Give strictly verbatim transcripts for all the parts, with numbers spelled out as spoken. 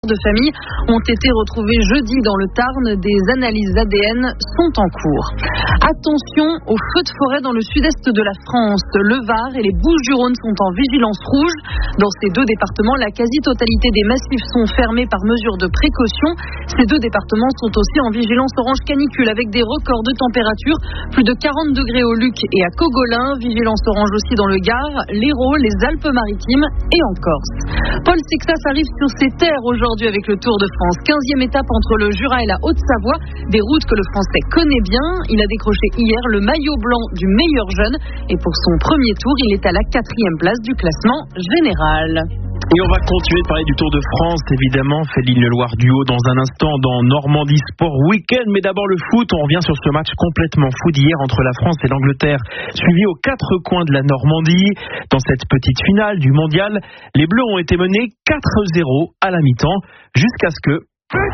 de famille ont été retrouvés jeudi dans le Tarn. Des analyses A D N sont en cours. Attention aux feux de forêt dans le sud-est de la France. Le Var et les Bouches-du-Rhône sont en vigilance rouge. Dans ces deux départements, la quasi-totalité des massifs sont fermés par mesure de précaution. Ces deux départements sont aussi en vigilance orange canicule avec des records de température. Plus de quarante degrés au Luc et à Cogolin. Vigilance orange aussi dans le Gard, l'Hérault, les Alpes-Maritimes et en Corse. Paul Sixas arrive sur ses terres aujourd'hui avec le Tour de France. quinzième étape entre le Jura et la Haute-Savoie, des routes que le Français connaît bien. Il a décroché hier le maillot blanc du meilleur jeune et pour son premier tour, il est à la quatrième place du classement général. Et on va continuer de parler du Tour de France, évidemment, Féline Leloir Duo dans un instant dans Normandie Sport Week-end. Mais d'abord le foot, on revient sur ce match complètement fou d'hier entre la France et l'Angleterre, suivi aux quatre coins de la Normandie. Dans cette petite finale du mondial, les Bleus ont été menés quatre zéro à la mi-temps, jusqu'à ce que...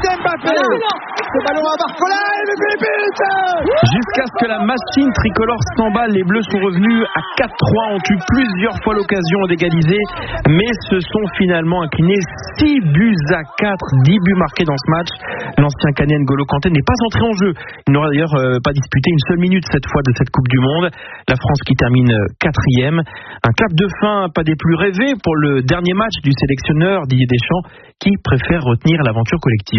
Jusqu'à ce que la machine tricolore s'emballe, les Bleus sont revenus à quatre trois, ont eu plusieurs fois l'occasion d'égaliser, mais se sont finalement inclinés six buts à quatre, dix buts marqués dans ce match. L'ancien Ghanéen N'Golo Kanté n'est pas entré en jeu. Il n'aura d'ailleurs euh, pas disputé une seule minute cette fois de cette Coupe du Monde. La France qui termine quatrième. Un clap de fin pas des plus rêvés pour le dernier match du sélectionneur Didier Deschamps, qui préfère retenir l'aventure collective.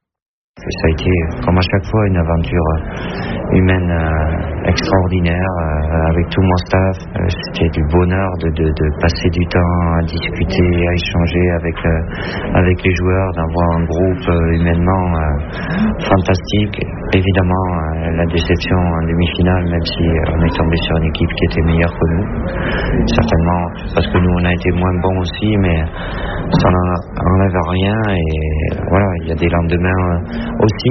Ça a été, comme à chaque fois, une aventure humaine euh, extraordinaire euh, avec tout mon staff. Euh, c'était du bonheur de, de, de passer du temps à discuter, à échanger avec, euh, avec les joueurs, d'avoir un groupe euh, humainement euh, fantastique. Évidemment, euh, la déception en demi-finale, même si euh, on est tombé sur une équipe qui était meilleure que nous. Certainement, parce que nous, on a été moins bons aussi, mais ça n'enlève rien. Et voilà, il y a des lendemains euh, aussi.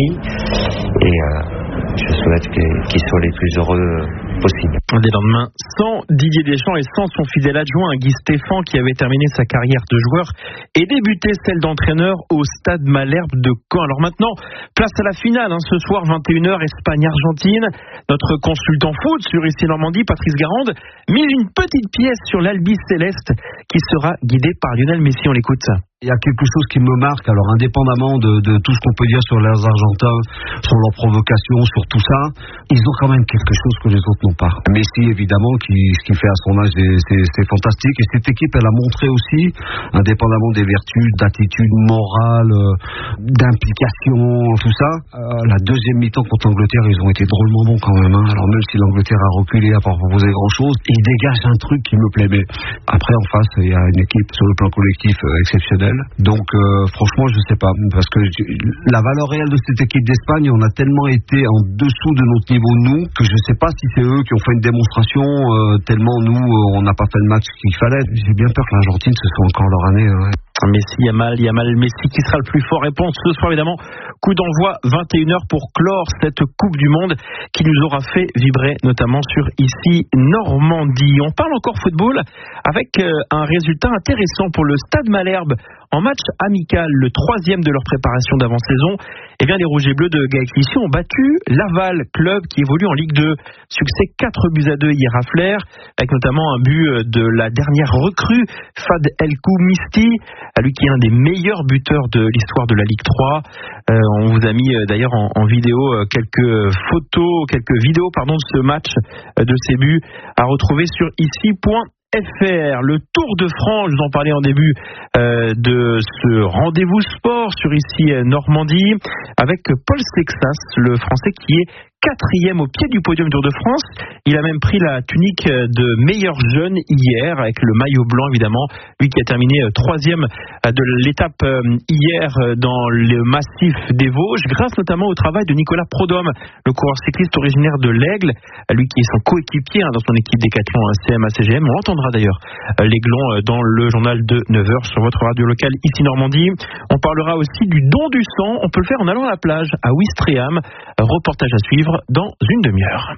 Et euh, je souhaite que, qu'ils soient les plus heureux possibles. Des lendemains sans Didier Deschamps et sans son fidèle adjoint Guy Stéphane, qui avait terminé sa carrière de joueur et débuté celle d'entraîneur au Stade Malherbe de Caen. Alors maintenant, place à la finale, hein, ce soir vingt et une heures, Espagne-Argentine. Notre consultant foot sur ici Normandie, Patrice Garande, mise une petite pièce sur l'Albi Céleste qui sera guidée par Lionel Messi. On l'écoute. Il y a quelque chose qui me marque, alors indépendamment de, de tout ce qu'on peut dire sur les Argentins, sur leur provocation, sur tout ça, ils ont quand même quelque chose que les autres n'ont pas. Messi, évidemment, qui, ce qu'il fait à son âge, c'est, c'est, c'est fantastique. Et cette équipe, elle a montré aussi, indépendamment des vertus, d'attitude morale, d'implication, tout ça. Euh, la deuxième mi-temps contre l'Angleterre, ils ont été drôlement bons quand même. Hein. Alors même si l'Angleterre a reculé, à pas proposé grand-chose, ils dégagent un truc qui me plaît. Mais après, en face, il y a une équipe sur le plan collectif euh, exceptionnelle. Donc euh, franchement je sais pas, parce que la valeur réelle de cette équipe d'Espagne, on a tellement été en dessous de notre niveau nous, que je sais pas si c'est eux qui ont fait une démonstration, euh, tellement nous euh, on n'a pas fait le match qu'il fallait. J'ai bien peur que l'Argentine ce soit encore leur année. Hein. Messi, Yamal, Yamal, Messi qui sera le plus fort. Réponse ce soir évidemment, coup d'envoi vingt et une heures pour clore cette Coupe du Monde qui nous aura fait vibrer notamment sur ici Normandie. On parle encore football avec un résultat intéressant pour le Stade Malherbe en match amical, le troisième de leur préparation d'avant-saison. Eh bien, les Rouges et Bleus de Gaël Clichy ont battu Laval, club qui évolue en Ligue deux. Succès quatre buts à deux hier à Flers, avec notamment un but de la dernière recrue, Fad El Koumisti, lui qui est un des meilleurs buteurs de l'histoire de la Ligue trois. Euh, on vous a mis euh, d'ailleurs en, en vidéo euh, quelques photos, quelques vidéos pardon, de ce match, euh, de ces buts, à retrouver sur ici point F R. Le Tour de France, je vous en parlais en début euh, de ce rendez-vous sport sur ici euh, Normandie, avec Paul Sixas, le Français qui est quatrième au pied du podium Tour de France. Il a même pris la tunique de meilleur jeune hier, avec le maillot blanc évidemment, lui qui a terminé troisième de l'étape hier dans le massif des Vosges, grâce notamment au travail de Nicolas Prodhomme, le coureur cycliste originaire de l'Aigle, lui qui est son coéquipier hein, dans son équipe Décathlon C M A C G M. On l'entendra d'ailleurs, l'Aiglon, dans le journal de neuf heures sur votre radio locale ici Normandie. On parlera aussi du don du sang, on peut le faire en allant à la plage à Ouistreham. Reportage à suivre dans une demi-heure.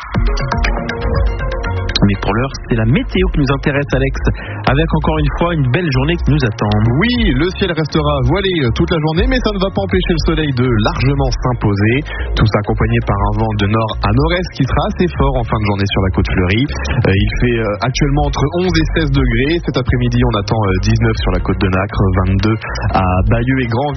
Mais pour l'heure, c'est la météo qui nous intéresse, Alex, avec encore une fois une belle journée qui nous attend. Oui, le ciel restera voilé toute la journée, mais ça ne va pas empêcher le soleil de largement s'imposer. Tout ça accompagné par un vent de nord à nord-est qui sera assez fort en fin de journée sur la côte fleurie. Euh, il fait euh, actuellement entre onze et seize degrés. Cet après-midi, on attend euh, dix-neuf sur la côte de Nacre, vingt-deux à Bayeux et Grand